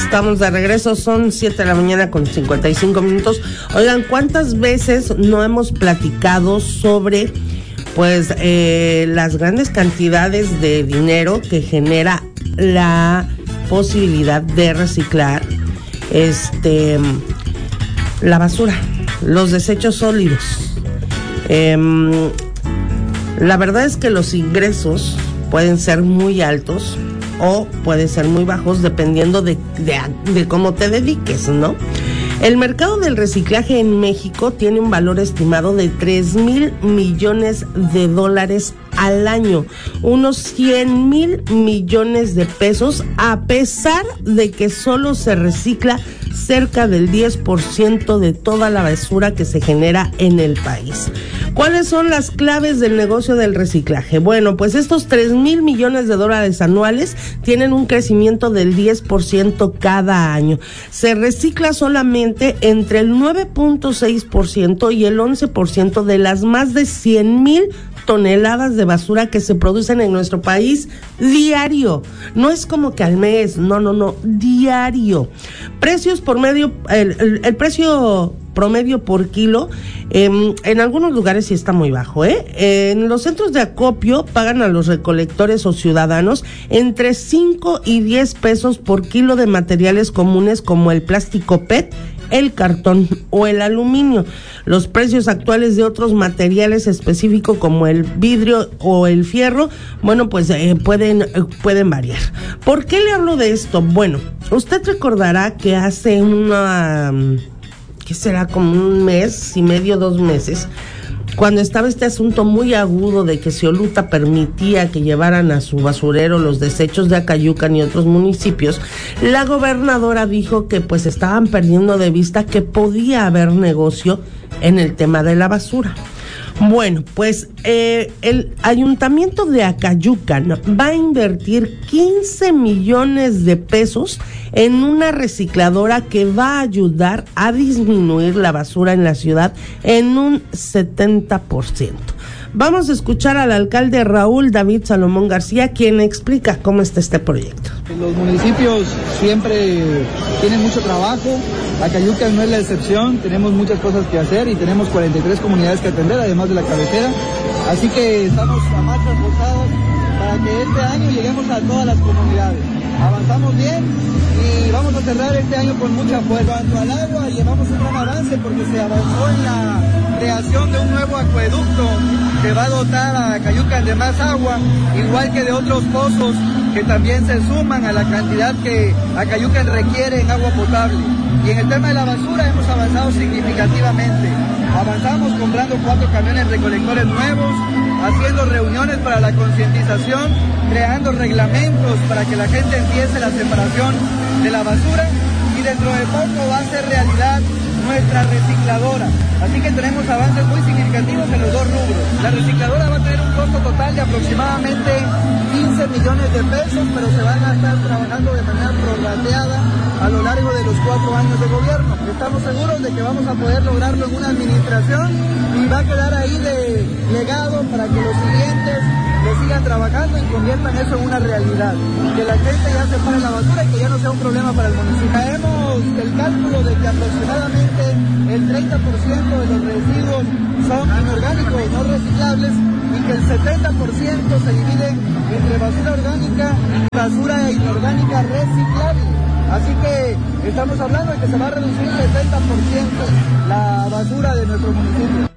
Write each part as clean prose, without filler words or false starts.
Estamos de regreso, son 7 de la mañana con 55 minutos. Oigan, ¿cuántas veces no hemos platicado sobre pues las grandes cantidades de dinero que genera la posibilidad de reciclar la basura, los desechos sólidos? La verdad es que los ingresos pueden ser muy altos o pueden ser muy bajos dependiendo de cómo te dediques, ¿no? El mercado del reciclaje en México tiene un valor estimado de 3,000 millones de dólares al año, unos 100,000 millones de pesos, a pesar de que solo se recicla cerca del 10% de toda la basura que se genera en el país. ¿Cuáles son las claves del negocio del reciclaje? Bueno, pues estos 3,000 millones de dólares anuales tienen un crecimiento del 10% cada año. Se recicla solamente entre el 9.6% y el 11% de las más de 100,000 toneladas de basura que se producen en nuestro país diario. No es como que al mes, no, diario. Precios por medio, el precio promedio por kilo, en algunos lugares sí está muy bajo, En los centros de acopio pagan a los recolectores o ciudadanos entre 5 y 10 pesos por kilo de materiales comunes como el plástico PET, el cartón o el aluminio. Los precios actuales de otros materiales específicos como el vidrio o el fierro, bueno, pues pueden variar. ¿Por qué le hablo de esto? Bueno, usted recordará que hace ¿qué será? Como un mes y medio, 2 meses, cuando estaba este asunto muy agudo de que Xoluta permitía que llevaran a su basurero los desechos de Acayucan y otros municipios, la gobernadora dijo que pues estaban perdiendo de vista que podía haber negocio en el tema de la basura. Bueno, pues el ayuntamiento de Acayucan va a invertir 15 millones de pesos en una recicladora que va a ayudar a disminuir la basura en la ciudad en un 70%. Vamos a escuchar al alcalde Raúl David Salomón García, quien explica cómo está este proyecto. Los municipios siempre tienen mucho trabajo, Acayucan no es la excepción, tenemos muchas cosas que hacer y tenemos 43 comunidades que atender, además de la cabecera, así que estamos a marchas forzadas para que este año lleguemos a todas las comunidades. Avanzamos bien y vamos a cerrar este año con mucha fuerza. En cuanto al agua, llevamos un gran avance porque se avanzó en la creación de un nuevo acueducto que va a dotar a Acayucan de más agua, igual que de otros pozos que también se suman a la cantidad que Acayucan requiere en agua potable. Y en el tema de la basura hemos avanzado significativamente. Avanzamos comprando 4 camiones recolectores nuevos, haciendo reuniones para la concientización, creando reglamentos para que la gente empiece la separación de la basura y dentro de poco va a ser realidad nuestra recicladora. Así que tenemos avances muy significativos en los 2 rubros. La recicladora va a tener un costo total de aproximadamente 15 millones de pesos, pero se van a estar trabajando de manera prorrateada a lo largo de los 4 años de gobierno. Estamos seguros de que vamos a poder lograrlo en una administración y va a quedar ahí de legado para que los siguientes lo sigan trabajando y conviertan eso en una realidad. Que la gente ya separe la basura y que ya no sea un problema para el municipio. Traemos el cálculo de que aproximadamente el 30% de los residuos son inorgánicos, no reciclables, y que el 70% se divide entre basura orgánica y basura inorgánica reciclable. Así que estamos hablando de que se va a reducir el 70% la basura de nuestro municipio.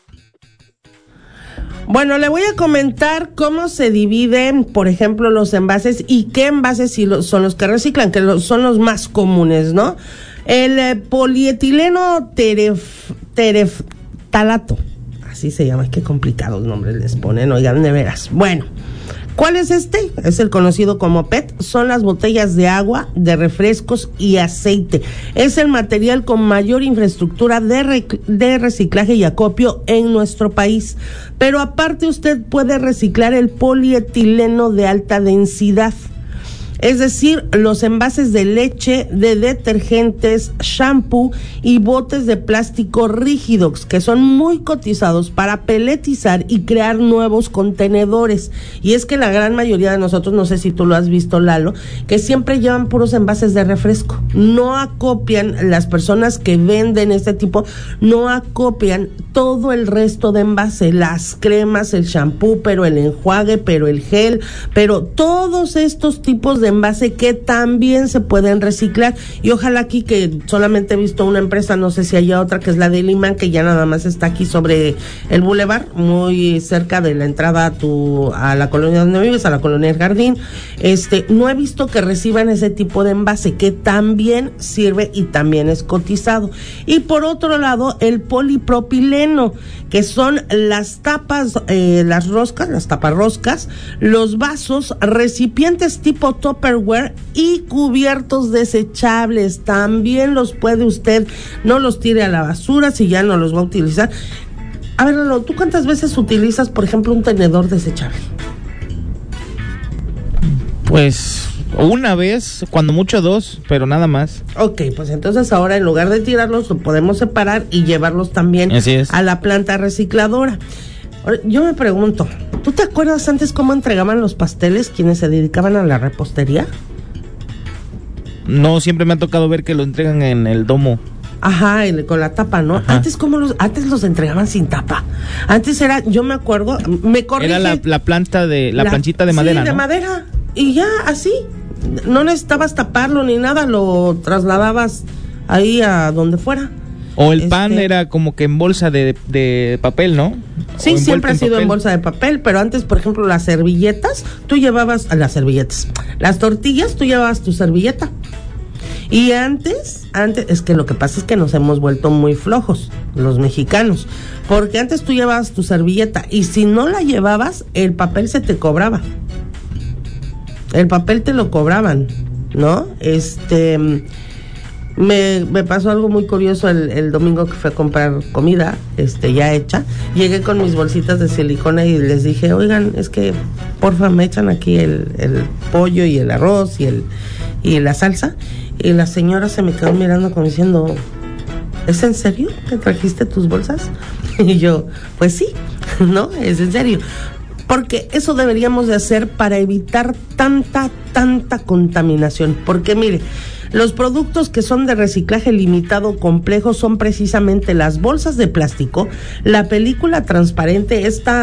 Bueno, le voy a comentar cómo se dividen, por ejemplo, los envases y qué envases son los que reciclan, que son los más comunes, ¿no? El polietileno tereftalato, así se llama, qué complicados nombres les ponen, oigan, de veras. Bueno, ¿cuál es este? Es el conocido como PET. Son las botellas de agua, de refrescos y aceite. Es el material con mayor infraestructura de reciclaje y acopio en nuestro país. Pero aparte usted puede reciclar el polietileno de alta densidad. Es decir, los envases de leche, de detergentes, shampoo y botes de plástico rígidos, que son muy cotizados para peletizar y crear nuevos contenedores. Y es que la gran mayoría de nosotros, no sé si tú lo has visto, Lalo, que siempre llevan puros envases de refresco. No acopian, las personas que venden este tipo, no acopian todo el resto de envase, las cremas, el shampoo, pero el enjuague, pero el gel, pero todos estos tipos de envase que también se pueden reciclar. Y ojalá aquí, que solamente he visto una empresa, no sé si haya otra, que es la de Liman, que ya nada más está aquí sobre el Boulevard, muy cerca de la entrada a la colonia donde vives, a la colonia El Jardín. No he visto que reciban ese tipo de envase, que también sirve y también es cotizado. Y por otro lado, el polipropileno, que son las tapas, las taparroscas, los vasos, recipientes tipo Tupperware y cubiertos desechables. También los puede usted, no los tire a la basura si ya no los va a utilizar. A ver, Lalo, ¿tú cuántas veces utilizas, por ejemplo, un tenedor desechable? Pues una vez, cuando mucho dos, pero nada más. Ok, pues entonces ahora en lugar de tirarlos, lo podemos separar y llevarlos también a la planta recicladora. Ahora, yo me pregunto, ¿tú te acuerdas antes cómo entregaban los pasteles quienes se dedicaban a la repostería? No, siempre me ha tocado ver que lo entregan en el domo. Ajá, con la tapa, ¿no? Ajá. Antes los entregaban sin tapa. Antes era, yo me acuerdo, me corrige. Era la planta de, la planchita de madera, sí, de ¿no? madera. Y ya, así. No necesitabas taparlo ni nada, lo trasladabas ahí a donde fuera. O el pan era como que en bolsa de papel, ¿no? Sí, siempre ha sido en bolsa de papel, pero antes, por ejemplo, las servilletas, tú llevabas, las tortillas, tú llevabas tu servilleta. Y antes, es que lo que pasa es que nos hemos vuelto muy flojos, los mexicanos, porque antes tú llevabas tu servilleta y si no la llevabas, el papel se te cobraba. El papel te lo cobraban, ¿no? Me pasó algo muy curioso el domingo que fui a comprar comida, ya hecha. Llegué con mis bolsitas de silicona y les dije, oigan, es que porfa me echan aquí el pollo y el arroz y la salsa. Y la señora se me quedó mirando como diciendo, ¿es en serio que trajiste tus bolsas? Y yo, pues sí, ¿no? Es en serio. Porque eso deberíamos de hacer para evitar tanta contaminación. Porque mire, los productos que son de reciclaje limitado complejo son precisamente las bolsas de plástico, la película transparente,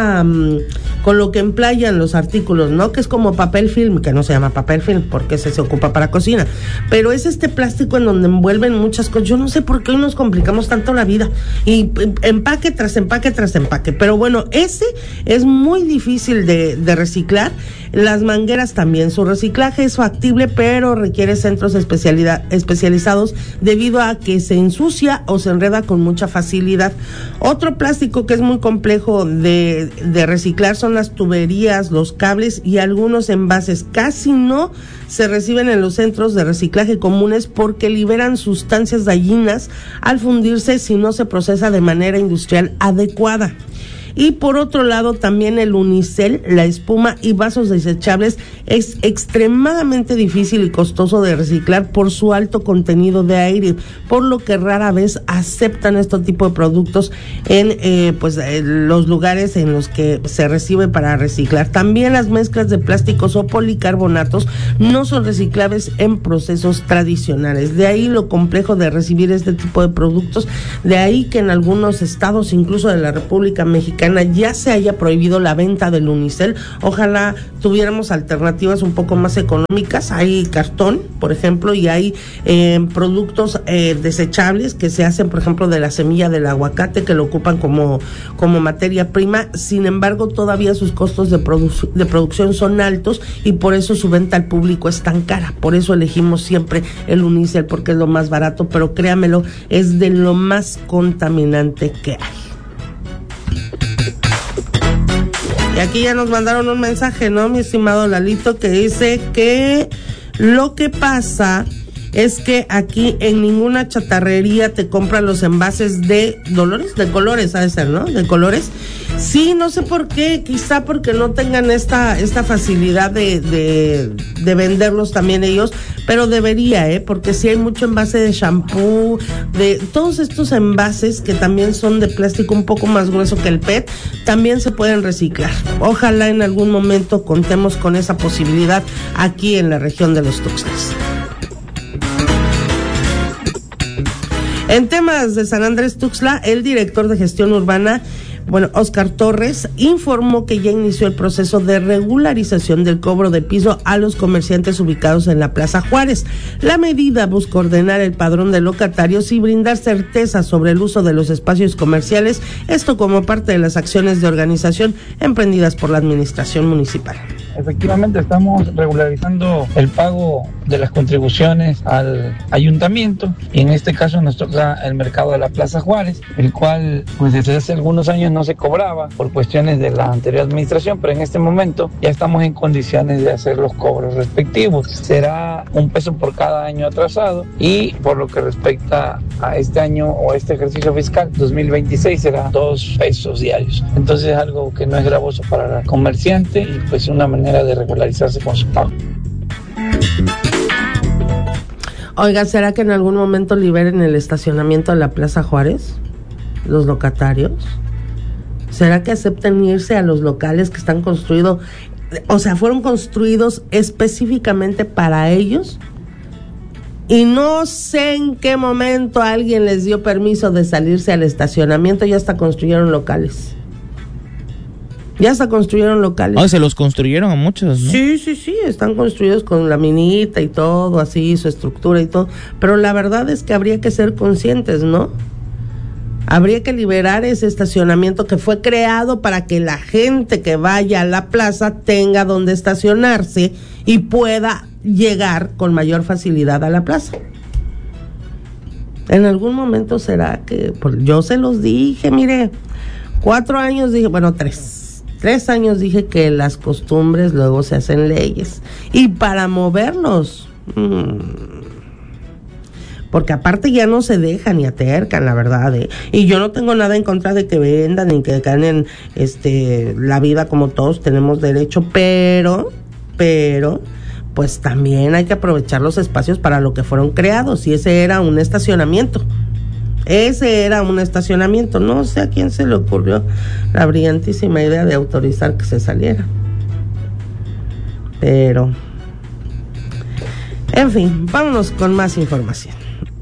con lo que emplayan los artículos, ¿no? Que es como papel film, que no se llama papel film porque se ocupa para cocina, pero es este plástico en donde envuelven muchas cosas. Yo no sé por qué hoy nos complicamos tanto la vida y empaque tras empaque tras empaque, pero bueno, ese es muy difícil de reciclar. Las mangueras también, su reciclaje es factible, pero requiere centros especializados debido a que se ensucia o se enreda con mucha facilidad. Otro plástico que es muy complejo de reciclar son las tuberías, los cables y algunos envases. Casi no se reciben en los centros de reciclaje comunes porque liberan sustancias dañinas al fundirse si no se procesa de manera industrial adecuada. Y por otro lado, también el unicel, la espuma y vasos desechables es extremadamente difícil y costoso de reciclar por su alto contenido de aire, por lo que rara vez aceptan este tipo de productos en los lugares en los que se recibe para reciclar. También las mezclas de plásticos o policarbonatos no son reciclables en procesos tradicionales. De ahí lo complejo de recibir este tipo de productos, de ahí que en algunos estados, incluso de la República Mexicana, ya se haya prohibido la venta del unicel. Ojalá tuviéramos alternativas un poco más económicas. Hay cartón, por ejemplo, y hay productos desechables que se hacen, por ejemplo, de la semilla del aguacate, que lo ocupan como materia prima. Sin embargo, todavía sus costos de producción son altos y por eso su venta al público es tan cara. Por eso elegimos siempre el unicel, porque es lo más barato, pero créamelo, es de lo más contaminante que hay. Y aquí ya nos mandaron un mensaje, ¿no, mi estimado Lalito? Que dice que lo que pasa es que aquí en ninguna chatarrería te compran los envases de colores, ha de ser, ¿no? De colores. Sí, no sé por qué, quizá porque no tengan esta facilidad de venderlos también ellos, pero debería, porque sí hay mucho envase de shampoo, de todos estos envases que también son de plástico un poco más grueso que el PET, también se pueden reciclar. Ojalá en algún momento contemos con esa posibilidad aquí en la región de los Tuxtlas. En temas de San Andrés Tuxtla, el director de gestión urbana, Óscar Torres, informó que ya inició el proceso de regularización del cobro de piso a los comerciantes ubicados en la Plaza Juárez. La medida busca ordenar el padrón de locatarios y brindar certeza sobre el uso de los espacios comerciales, esto como parte de las acciones de organización emprendidas por la administración municipal. Efectivamente, estamos regularizando el pago de las contribuciones al ayuntamiento, y en este caso nos toca el mercado de la Plaza Juárez, el cual pues desde hace algunos años no se cobraba por cuestiones de la anterior administración, pero en este momento ya estamos en condiciones de hacer los cobros respectivos. Será $1 por cada año atrasado, y por lo que respecta a este año o este ejercicio fiscal 2026 será $2 diarios. Entonces es algo que no es gravoso para el comerciante y pues una manera de regularizarse con su pago. Oiga, ¿será que en algún momento liberen el estacionamiento de la Plaza Juárez? ¿Los locatarios? ¿Será que acepten irse a los locales que están construidos? O sea, fueron construidos específicamente para ellos. Y no sé en qué momento alguien les dio permiso de salirse al estacionamiento. Ya hasta construyeron locales. Se los construyeron a muchos, ¿no? Sí, están construidos con laminita y todo, así, su estructura y todo. Pero la verdad es que habría que ser conscientes, ¿no? Habría que liberar ese estacionamiento que fue creado para que la gente que vaya a la plaza tenga donde estacionarse y pueda llegar con mayor facilidad a la plaza. En algún momento será que, yo se los dije, mire, 4 años dije, 3 años dije que las costumbres luego se hacen leyes. Y para moverlos, porque aparte ya no se dejan ni atercan, la verdad, y yo no tengo nada en contra de que vendan ni que ganen la vida como todos tenemos derecho, pero pues también hay que aprovechar los espacios para lo que fueron creados, y ese era un estacionamiento. No sé a quién se le ocurrió la brillantísima idea de autorizar que se saliera. Pero, en fin, vámonos con más información.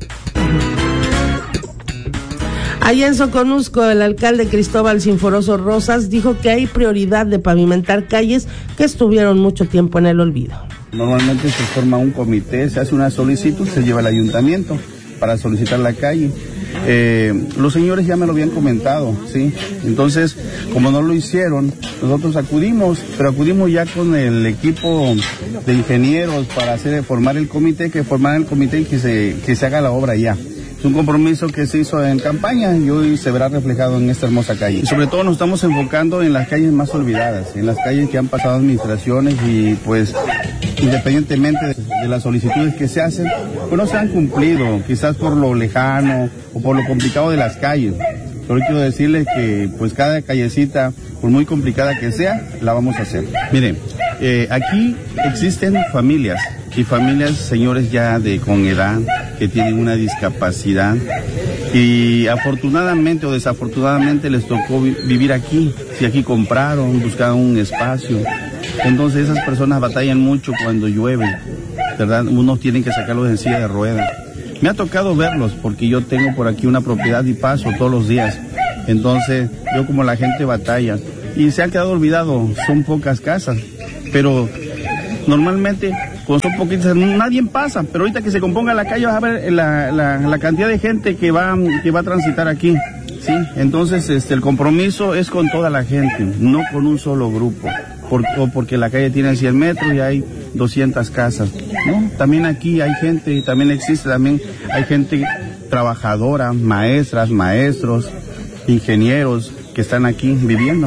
Allá en Soconusco, el alcalde Cristóbal Sinforoso Rosas dijo que hay prioridad de pavimentar calles que estuvieron mucho tiempo en el olvido. Normalmente se forma un comité, se hace una solicitud, se lleva al ayuntamiento para solicitar la calle. Los señores ya me lo habían comentado, ¿sí? Entonces, como no lo hicieron, nosotros acudimos ya con el equipo de ingenieros para formar el comité, y que se haga la obra ya. Es un compromiso que se hizo en campaña y hoy se verá reflejado en esta hermosa calle. Y sobre todo nos estamos enfocando en las calles más olvidadas, en las calles que han pasado administraciones y pues independientemente de las solicitudes que se hacen, pues no se han cumplido, quizás por lo lejano o por lo complicado de las calles. Pero quiero decirles que pues cada callecita, por muy complicada que sea, la vamos a hacer. Miren, aquí existen familias, señores ya con edad, que tienen una discapacidad y afortunadamente o desafortunadamente les tocó vivir aquí. Si aquí compraron, buscaron un espacio, entonces esas personas batallan mucho cuando llueve, ¿verdad? Unos tienen que sacarlos en silla de ruedas. Me ha tocado verlos porque yo tengo por aquí una propiedad y paso todos los días. Entonces, yo como la gente batalla y se han quedado olvidados, son pocas casas, pero normalmente con son poquitas nadie pasa, pero ahorita que se componga la calle vas a ver la cantidad de gente que va a transitar aquí, ¿sí? Entonces, el compromiso es con toda la gente, no con un solo grupo. Porque la calle tiene 100 metros y hay 200 casas, ¿no? También aquí hay gente, hay gente trabajadora, maestras, maestros, ingenieros que están aquí viviendo.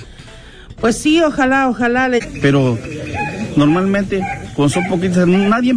Pues sí, ojalá. Pero normalmente, con son poquitas, nadie